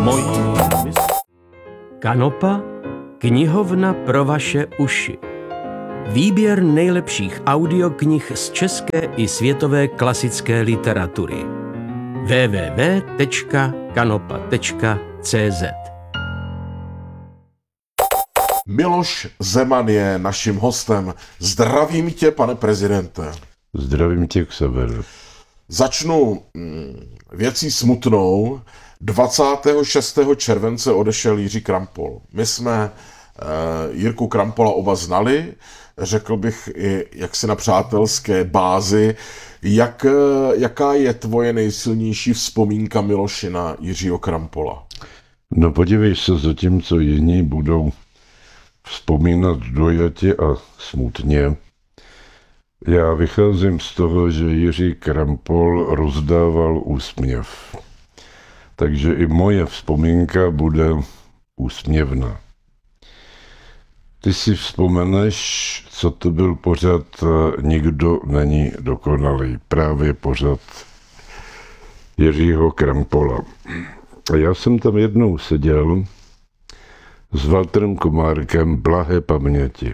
Kanopa, knihovna pro vaše uši. Výběr nejlepších audioknih z české i světové klasické literatury. www.kanopa.cz. Miloš Zeman je naším hostem. Zdravím tě, pane prezidente. Zdravím tě, Xaver. Začnu věcí smutnou. 26. července odešel Jiří Krampol. My jsme Jirku Krampola oba znali, řekl bych i jaksi na přátelské bázi. Jaká je tvoje nejsilnější vzpomínka, Miloši, na Jiřího Krampola? No podívej se, zatímco jiní budou vzpomínat dojatě a smutně, já vycházím z toho, že Jiří Krampol rozdával úsměv. Takže i moje vzpomínka bude úsměvná. Ty si vzpomeneš, co to byl pořad Nikdo není dokonalý. Právě pořad Jiřího Krampola. A já jsem tam jednou seděl s Walterem Komárkem, blahé paměti.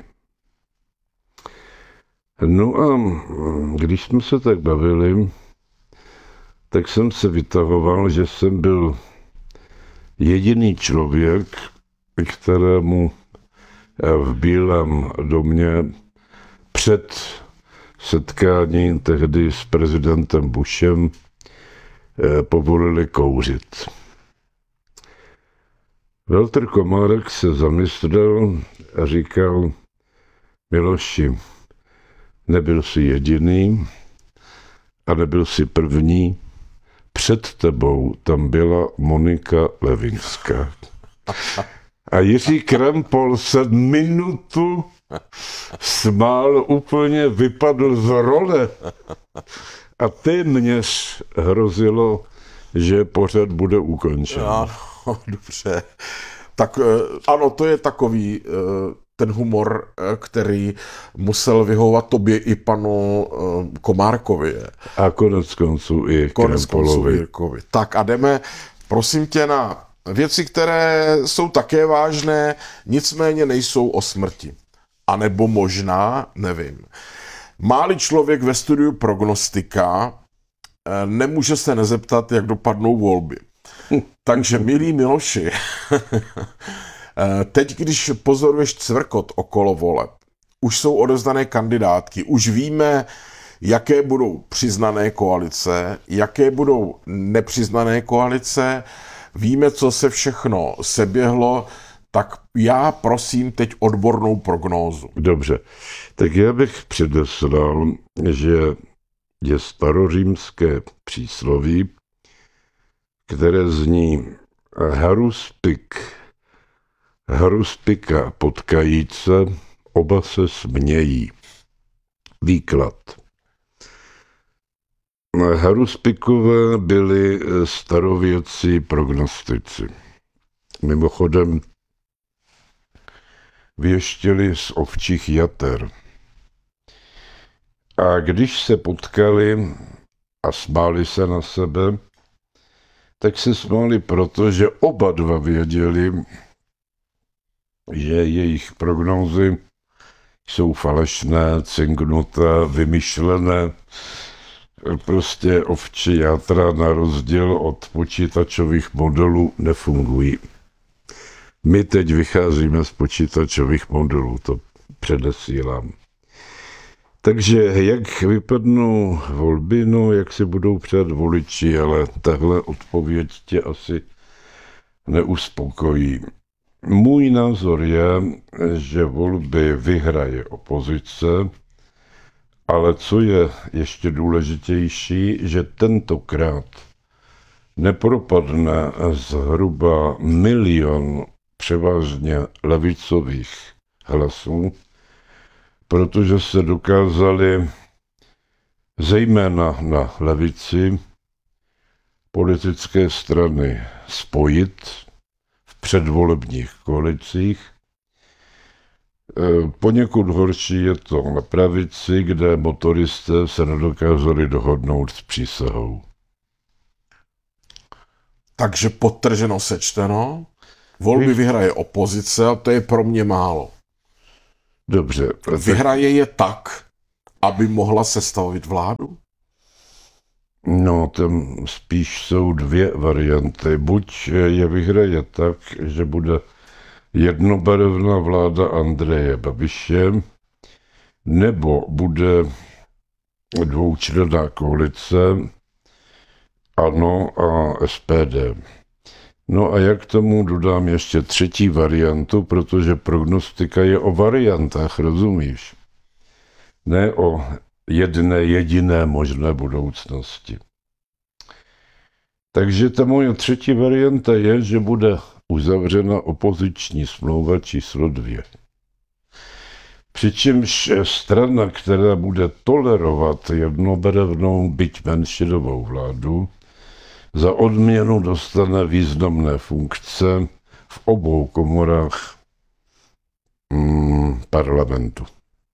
No a když jsme se tak bavili, tak jsem se vytahoval, že jsem byl jediný člověk, kterému v Bílém domě před setkáním tehdy s prezidentem Bushem povolili kouřit. Walter Komárek se zamyslel a říkal: Miloši, nebyl jsi jediný a nebyl jsi první. Před tebou tam byla Monika Levinská. A Jiří Krampol se minutu smál, úplně vypadl z role. A téměř hrozilo, že pořad bude ukončen. Ano, dobře. Tak ano, to je takový ten humor, který musel vyhovovat tobě i panu Komárkovi. A konec konců i Krampolovi. Tak a jdeme, prosím tě, na věci, které jsou také vážné, nicméně nejsou o smrti. A nebo možná, nevím. Má-li člověk ve studiu prognostika, nemůže se nezeptat, jak dopadnou volby. Takže, milí Miloši, teď, když pozoruješ cvrkot okolo voleb, už jsou odevzdané kandidátky, už víme, jaké budou přiznané koalice, jaké budou nepřiznané koalice, víme, co se všechno seběhlo, tak já prosím teď odbornou prognózu. Dobře, tak já bych předeslal, že je starořímské přísloví, které zní Haruspika potkajíce, oba se smějí. Výklad. Haruspikové byli starověcí prognostici. Mimochodem věštili z ovčích jater. A když se potkali a smáli se na sebe, tak se smáli proto, že oba dva věděli, že jejich prognózy jsou falešné, cinknuté, vymyšlené. Prostě ovčí játra na rozdíl od počítačových modelů nefungují. My teď vycházíme z počítačových modelů, to předesílám. Takže jak vypadnou volby, no jak si budou přát voliči, ale tahle odpověď tě asi neuspokojí. Můj názor je, že volby vyhraje opozice, ale co je ještě důležitější, že tentokrát nepropadne zhruba 1 milion převážně levicových hlasů, protože se dokázali zejména na levici politické strany spojit v předvolebních koalicích. Poněkud horší je to na pravici, kde motoristé se nedokázali dohodnout s přísahou. Takže podtrženo sečteno, volby vyhraje opozice a to je pro mě málo. Dobře. Vyhraje je tak, aby mohla sestavit vládu? No, tam spíš jsou dvě varianty. Buď je vyhraje tak, že bude jednobarevná vláda Andreje Babiše, nebo bude dvoučlenná koalice ANO a SPD. No a jak k tomu dodám ještě třetí variantu, protože prognostika je o variantách, rozumíš? Ne o jedné jediné možné budoucnosti. Takže ta moje třetí varianta je, že bude uzavřena opoziční smlouva číslo 2. Přičemž strana, která bude tolerovat jednobarevnou, byť menšinovou vládu, za odměnu dostane významné funkce v obou komorách parlamentu.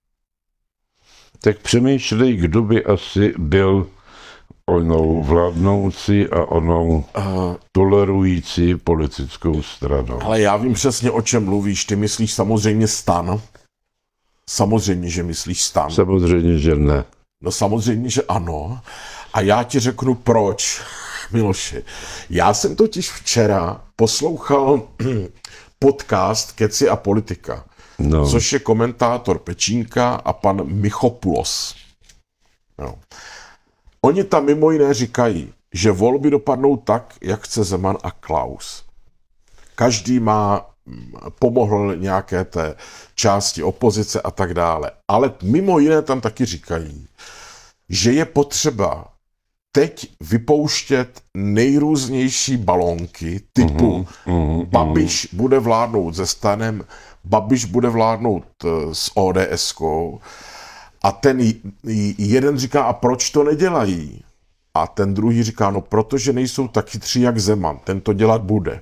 Tak přemýšlej, kdo by asi byl onou vládnoucí a onou tolerující politickou stranou. Ale já vím přesně, o čem mluvíš. Ty myslíš samozřejmě STAN. Samozřejmě, že myslíš STAN. Samozřejmě, že ne. No samozřejmě, že ano. A já ti řeknu proč, Miloši. Já jsem totiž včera poslouchal podcast Keci a politika, což je komentátor Pečínka a pan Michopoulos. No. Oni tam mimo jiné říkají, že volby dopadnou tak, jak chce Zeman a Klaus. Každý pomohl nějaké té části opozice a tak dále. Ale mimo jiné tam taky říkají, že je potřeba teď vypouštět nejrůznější balónky typu Babiš bude vládnout se STANem, Babiš bude vládnout s ODS-kou a ten jeden říká, a proč to nedělají? A ten druhý říká, no protože nejsou tak chytří jak Zeman, ten to dělat bude.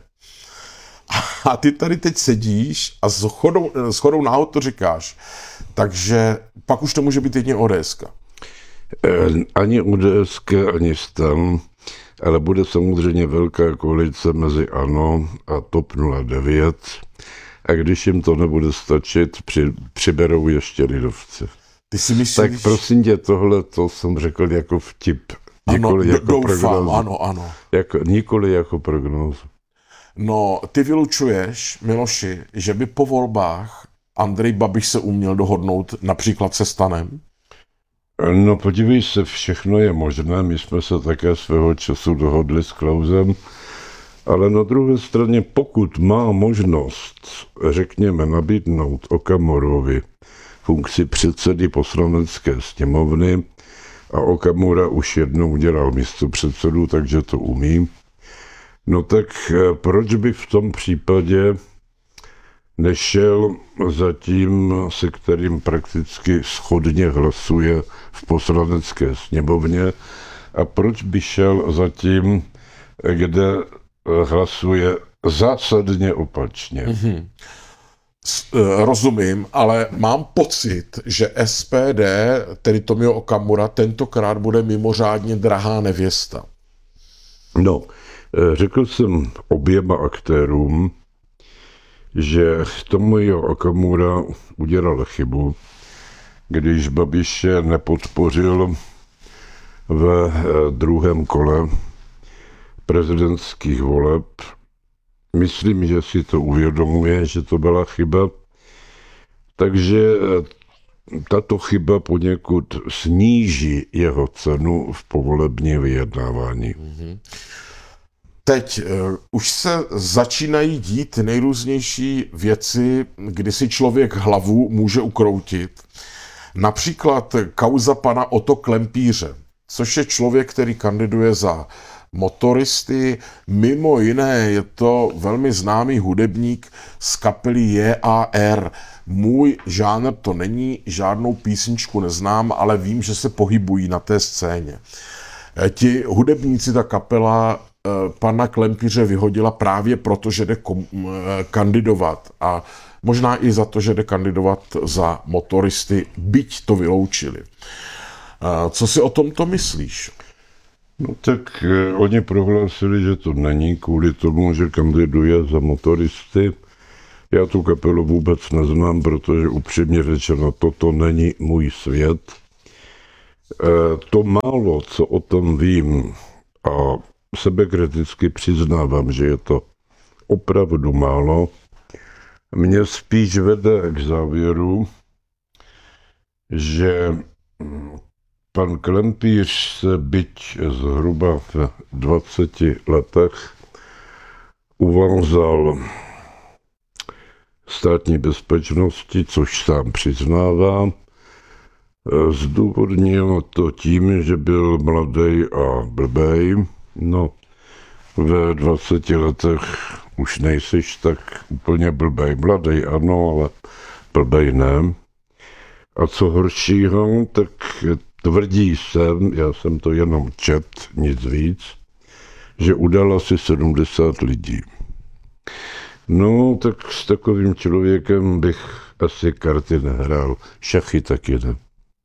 A ty tady teď sedíš a s chodou náhod to říkáš. Takže pak už to může být jedině ODS-ka. Ani ODS, ani STAN, ale bude samozřejmě velká koalice mezi ANO a TOP 09 a když jim to nebude stačit, přiberou ještě lidovce. Ty si myslíš... Tak prosím tě, tohle to jsem řekl jako vtip. Nikoli jako prognózu. Ano. Nikoli jako prognózu. No, ty vylučuješ, Miloši, že by po volbách Andrej Babiš se uměl dohodnout například se STANem? No podívej se, všechno je možné, my jsme se také svého času dohodli s Klausem, ale na druhé straně, pokud má možnost, řekněme, nabídnout Okamurovi funkci předsedy poslanecké sněmovny, a Okamura už jednou dělal místopředsedu, takže to umí, no tak proč by v tom případě nešel za tím, se kterým prakticky shodně hlasuje v poslanecké sněmovně, a proč by šel za tím, kde hlasuje zásadně opačně. Rozumím, ale mám pocit, že SPD, tedy Tomio Okamura, tentokrát bude mimořádně drahá nevěsta. No, řekl jsem oběma aktérům, že Tomio Okamura udělal chybu, když Babiše nepodpořil ve druhém kole prezidentských voleb. Myslím, že si to uvědomuje, že to byla chyba. Takže tato chyba poněkud sníží jeho cenu v povolební vyjednávání. Teď už se začínají dít nejrůznější věci, kdy si člověk hlavu může ukroutit. Například kauza pana Otto Klempíře, což je člověk, který kandiduje za motoristy. Mimo jiné je to velmi známý hudebník z kapely JAR. Můj žánr to není, žádnou písničku neznám, ale vím, že se pohybují na té scéně. Ti hudebníci, ta kapela pana Klempíře vyhodila právě proto, že jde kandidovat a možná i za to, že jde kandidovat za motoristy, byť to vyloučili. Co si o tomto myslíš? No tak oni prohlásili, že to není kvůli tomu, že kandiduje za motoristy. Já tu kapelu vůbec neznám, protože upřímně řečeno, toto není můj svět. To málo, co o tom vím, a sebekriticky přiznávám, že je to opravdu málo, mě spíš vede k závěru, že pan Klempíř se byť zhruba v 20 letech uvázal státní bezpečnosti, což sám přiznává. Zdůvodnil to tím, že byl mladý a blbej. No, ve 20 letech už nejsiš tak úplně blbej. Mladý ano, ale blbej ne. A co horšího, tak tvrdí se, já jsem to jenom čet, nic víc, že udal asi 70 lidí. No, tak s takovým člověkem bych asi karty nehrál. Šachy taky ne.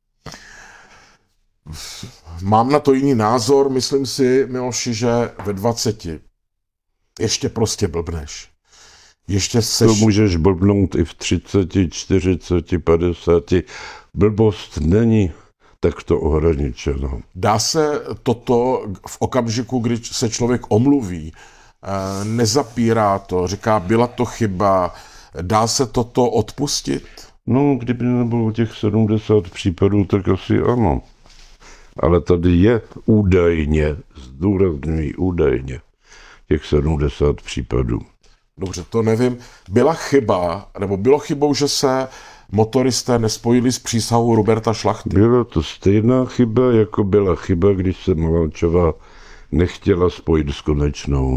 Mám na to jiný názor, myslím si, Miloši, že ve 20 ještě prostě blbneš. Ještě seš... To můžeš blbnout i v 30, 40, 50. Blbost není takto ohraničeno. Dá se toto v okamžiku, kdy se člověk omluví, nezapírá to, říká, byla to chyba, dá se toto odpustit? No, kdyby nebylo těch 70 případů, tak asi ano. Ale tady je údajně, zdůrazňuji údajně, těch 70 případů. Dobře, to nevím. Byla chyba, nebo bylo chybou, že se motoristé nespojili s přísahou Roberta Šlachty? Byla to stejná chyba, jako byla chyba, když se Maláčová nechtěla spojit s Konečnou.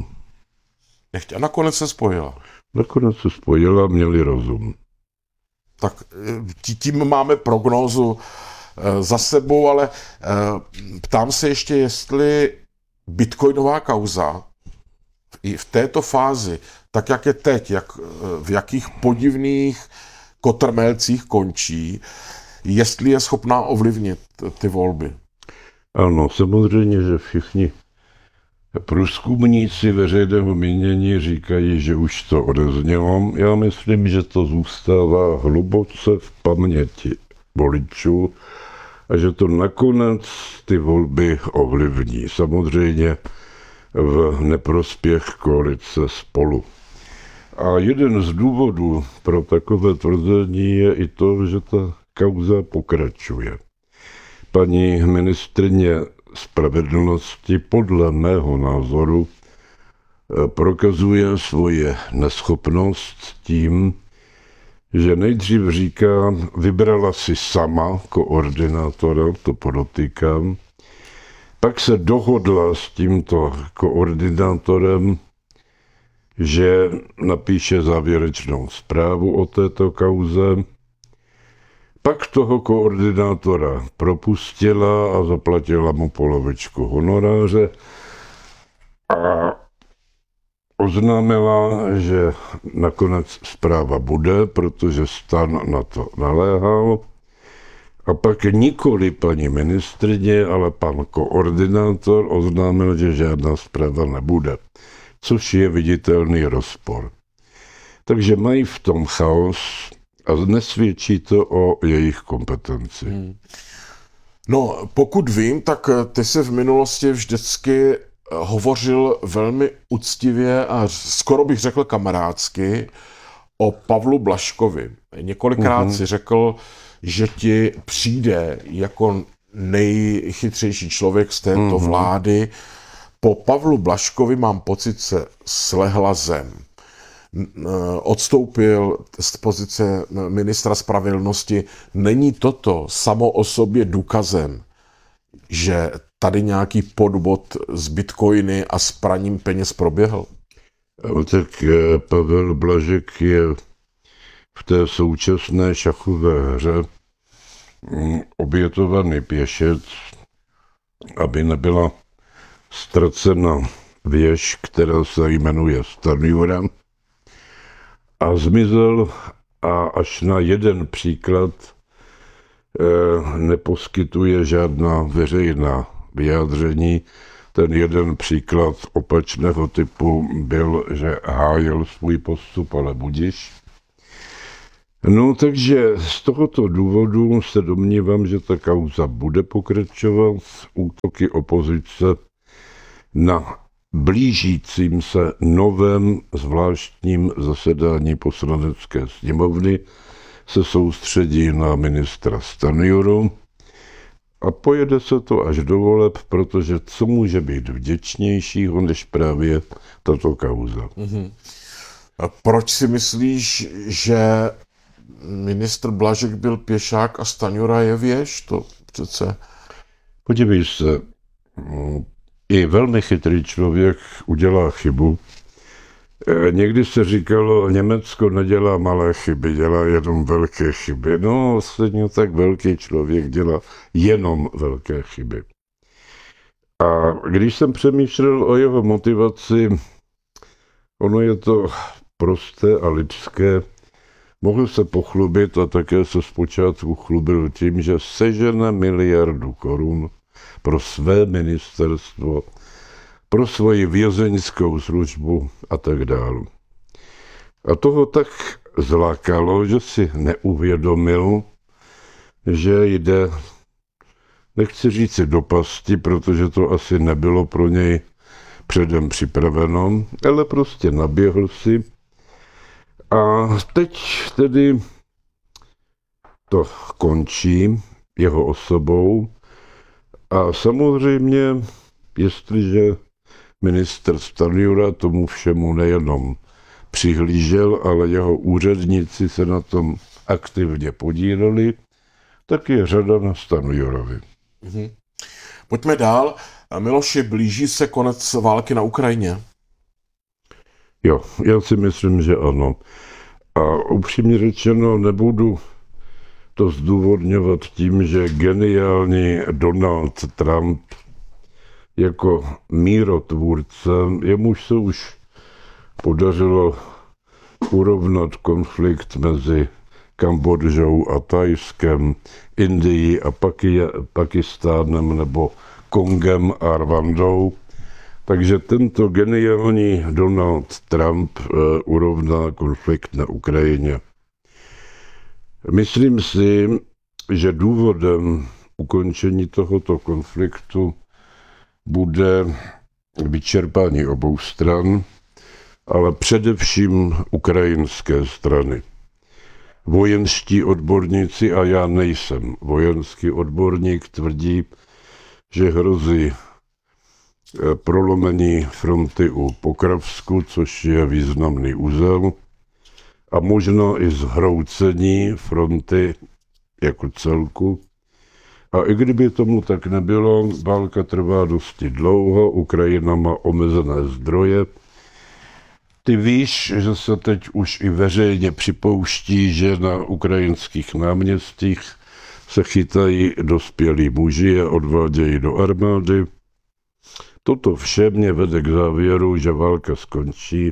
A nakonec se spojila. Nakonec se spojila, měli rozum. Tak tím máme prognózu za sebou, ale ptám se ještě, jestli bitcoinová kauza i v této fázi, tak jak je teď, v jakých podivných kotrmelcích končí, jestli je schopná ovlivnit ty volby. Ano, samozřejmě, že všichni průzkumníci veřejného mínění říkají, že už to odeznělo. Já myslím, že to zůstává hluboce v paměti voličů a že to nakonec ty volby ovlivní. Samozřejmě v neprospěch koalice Spolu. A jeden z důvodů pro takové tvrzení je i to, že ta kauza pokračuje. Paní ministryně spravedlnosti podle mého názoru prokazuje svoje neschopnost tím, že nejdřív říká, vybrala si sama koordinátora, to podotýkám, pak se dohodla s tímto koordinátorem, že napíše závěrečnou zprávu o této kauze. Pak toho koordinátora propustila a zaplatila mu polovičku honoráře a oznámila, že nakonec zpráva bude, protože STAN na to naléhal. A pak nikoli paní ministryně, ale pan koordinátor oznámil, že žádná zpráva nebude, což je viditelný rozpor. Takže mají v tom chaos a nesvědčí to o jejich kompetenci. No, pokud vím, tak ty jsi v minulosti vždycky hovořil velmi uctivě a skoro bych řekl kamarádsky o Pavlu Blažkovi. Několikrát si řekl, že ti přijde jako nejchytřejší člověk z této vlády. Po Pavlu Blažkovi mám pocit, se slehla zem. Odstoupil z pozice ministra spravedlnosti. Není toto samo o sobě důkazem, že tady nějaký podvod s bitcoiny a s praním peněz proběhl? Tak Pavel Blažek je v té současné šachové hře obětovaný pěšec, aby nebyla ztracena věž, která se jmenuje Stanjura, a zmizel a až na jeden příklad neposkytuje žádná veřejná vyjádření, ten jeden příklad opačného typu byl, že hájil svůj postup, ale budiž. No takže z tohoto důvodu se domnívám, že ta kauza bude pokračovat. Útoky opozice na blížícím se novém zvláštním zasedání Poslanecké sněmovny se soustředí na ministra Stanjuru a pojede se to až do voleb, protože co může být vděčnějšího než právě tato kauza. A proč si myslíš, že ministr Blažek byl pěšák a Stanjura je věž? To přece... Podívej se, i velmi chytrý člověk udělá chybu. Někdy se říkalo, Německo nedělá malé chyby, dělá jenom velké chyby. No, stejně tak velký člověk dělá jenom velké chyby. A když jsem přemýšlel o jeho motivaci, ono je to prosté a lidské. Mohl se pochlubit a také se zpočátku chlubil tím, že sežene 1 miliardu korun pro své ministerstvo, pro svoji vězeňskou službu a tak dále. A toho tak zlákalo, že si neuvědomil, že jde, nechci říci do pasti, protože to asi nebylo pro něj předem připraveno, ale prostě naběhl si. A teď tedy to končí jeho osobou a samozřejmě, jestliže ministr Stanjura tomu všemu nejenom přihlížel, ale jeho úředníci se na tom aktivně podíleli, tak je řada na Stanjurovi. Pojďme dál. Miloši, blíží se konec války na Ukrajině? Jo, já si myslím, že ano. A upřímně řečeno, nebudu to zdůvodňovat tím, že geniální Donald Trump jako mírotvůrce, jemuž se už podařilo urovnat konflikt mezi Kambodžou a Thajskem, Indií a Pakistánem nebo Kongem a Rwandou. Takže tento geniální Donald Trump urovná konflikt na Ukrajině. Myslím si, že důvodem ukončení tohoto konfliktu bude vyčerpání obou stran, ale především ukrajinské strany. Vojenští odborníci, a já nejsem vojenský odborník, tvrdí, že hrozí prolomení fronty u Pokravsku, což je významný úzel, a možno i zhroucení fronty jako celku. A i kdyby tomu tak nebylo, válka trvá dosti dlouho, Ukrajina má omezené zdroje. Ty víš, že se teď už i veřejně připouští, že na ukrajinských náměstích se chytají dospělí muži a odvádějí do armády. Toto vše mě vede k závěru, že válka skončí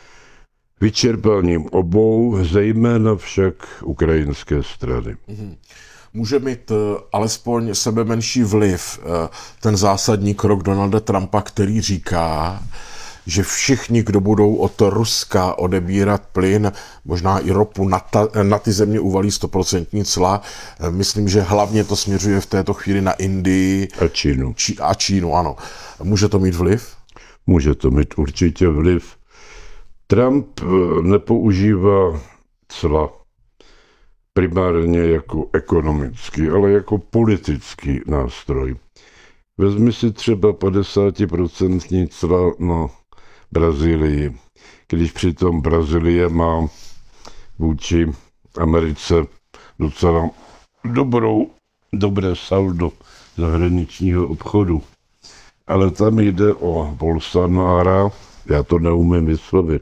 vyčerpáním obou, zejména však ukrajinské strany. Může mít alespoň sebemenší vliv ten zásadní krok Donalda Trumpa, který říká, že všichni, kdo budou od Ruska odebírat plyn, možná i ropu, na ty země uvalí 100% cla. Myslím, že hlavně to směřuje v této chvíli na Indii a Čínu, ano. Může to mít vliv? Může to mít určitě vliv. Trump nepoužívá cla primárně jako ekonomický, ale jako politický nástroj. Vezmi si třeba 50% cla na Brazílii, když přitom Brazílie má vůči Americe docela dobré saldo zahraničního obchodu. Ale tam jde o Bolsonaro, já to neumím vyslovit,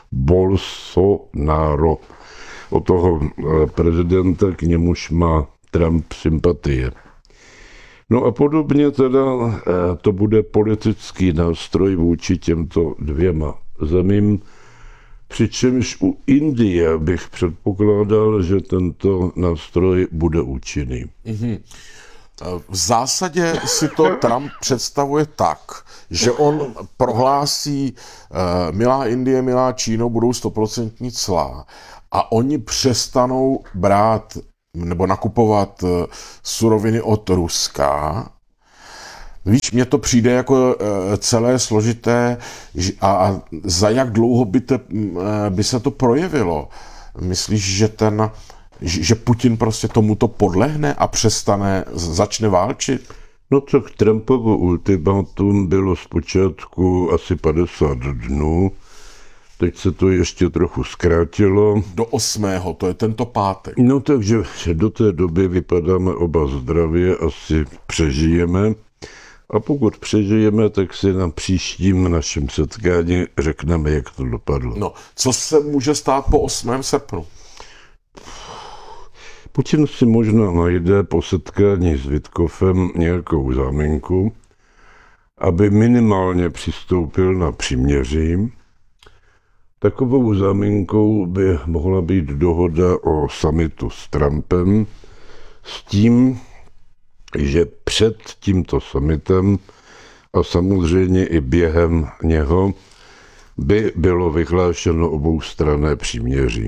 Bolsonaro, o toho prezidenta, k němuž má Trump sympatie. No a podobně teda to bude politický nástroj vůči těmto dvěma zemím, přičemž u Indie bych předpokládal, že tento nástroj bude účinný. V zásadě si to Trump představuje tak, že on prohlásí, milá Indie, milá Číno, budou 100% cla a oni přestanou brát nebo nakupovat suroviny od Ruska. Víš, mně to přijde jako celé složité a za jak dlouho by se to projevilo? Myslíš, že Putin prostě tomuto podlehne a začne válčit? No tak Trumpovo ultimátum bylo zpočátku asi 50 dnů, teď se to ještě trochu zkrátilo. Do 8. to je tento pátek. No takže do té doby vypadáme oba zdravě, asi přežijeme. A pokud přežijeme, tak si na příštím našem setkání řekneme, jak to dopadlo. No, co se může stát po 8. srpnu? Putin si možná najde po setkání s Witkofem nějakou záminku, aby minimálně přistoupil na příměří. Takovou záminkou by mohla být dohoda o summitu s Trumpem s tím, že před tímto summitem a samozřejmě i během něho by bylo vyhlášeno oboustranné příměří.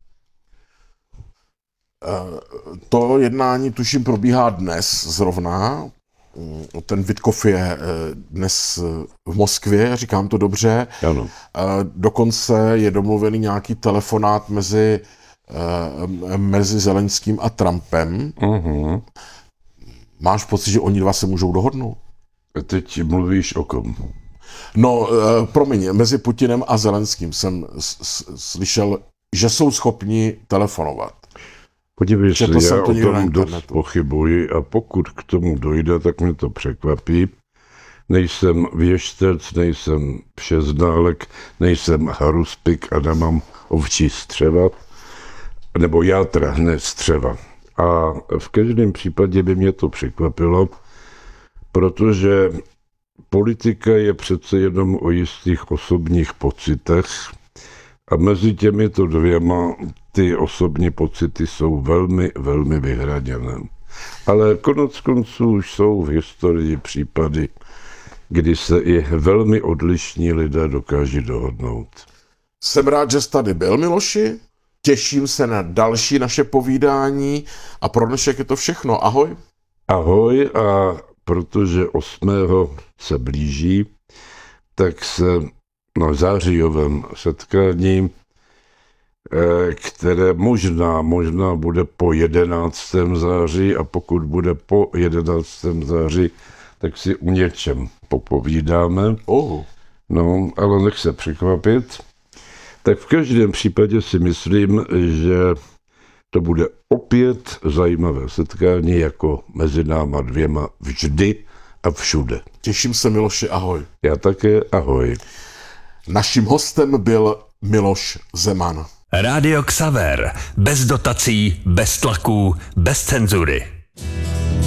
To jednání, tuším, probíhá dnes zrovna. Ten Witkov je dnes v Moskvě, říkám to dobře. Ano. Dokonce je domluvený nějaký telefonát mezi Zelenským a Trumpem. Uh-huh. Máš pocit, že oni dva se můžou dohodnout? Teď mluvíš o kom? No, promiň, mezi Putinem a Zelenským jsem slyšel, že jsou schopni telefonovat. Podívej se, já o tom dost internetu pochybuji a pokud k tomu dojde, tak mě to překvapí. Nejsem věštec, nejsem všeználek, nejsem haruspik a nemám ovčí střeva, nebo játra, ne střeva. A v každém případě by mě to překvapilo, protože politika je přece jenom o jistých osobních pocitech a mezi těmito dvěma ty osobní pocity jsou velmi, velmi vyhraněné. Ale konec konců už jsou v historii případy, kdy se i velmi odlišní lidé dokáží dohodnout. Jsem rád, že jsi tady byl, Miloši. Těším se na další naše povídání a pro dnešek je to všechno. Ahoj. Ahoj, a protože 8. se blíží, tak se na zářijovém setkání, které možná bude po 11. září a pokud bude po 11. září, tak si o něčem popovídáme. No, ale nech se překvapit. Tak v každém případě si myslím, že to bude opět zajímavé setkání jako mezi náma dvěma vždy a všude. Těším se, Miloši, ahoj. Já také, ahoj. Naším hostem byl Miloš Zeman. Rádio Xaver. Bez dotací, bez tlaků, bez cenzury.